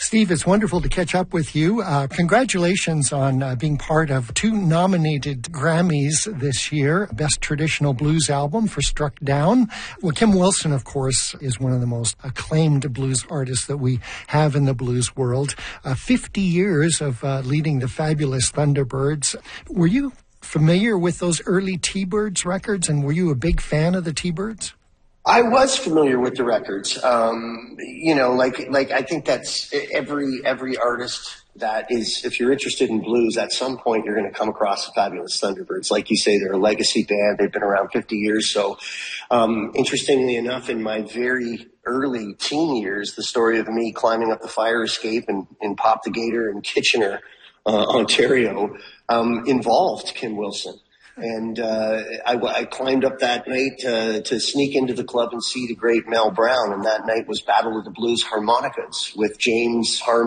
Steve, it's wonderful to catch up with you. Congratulations on being part of 2 nominated Grammys this year. Best Traditional Blues Album for Struck Down. Well, Kim Wilson, of course, is one of the most acclaimed blues artists that we have in the blues world. 50 years of leading the fabulous Thunderbirds. Were you familiar with those early T-Birds records, and were you a big fan of the T-Birds? I was familiar with the records. I think that's every artist that is, if you're interested in blues, at some point you're going to come across the fabulous Thunderbirds. Like you say, they're a legacy band. They've been around 50 years. So, interestingly enough, in my very early teen years, the story of me climbing up the fire escape in Pop the Gator in Kitchener, Ontario, involved Kim Wilson. And I climbed up that night to sneak into the club and see the great Mel Brown. And that night was Battle of the Blues Harmonicas with James Harmon